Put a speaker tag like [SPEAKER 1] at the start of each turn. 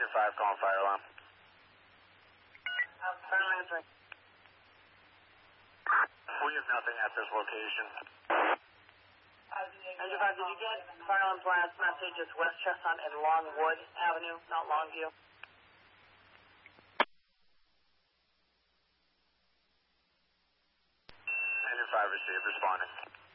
[SPEAKER 1] Ninety 5 calling fire alarm.
[SPEAKER 2] Fire alarm 3.
[SPEAKER 1] We have nothing at this location.
[SPEAKER 2] 95, did you get fire alarm blast message? It's West Chestnut and Longwood Avenue, not Longview.
[SPEAKER 1] 95 received, responding.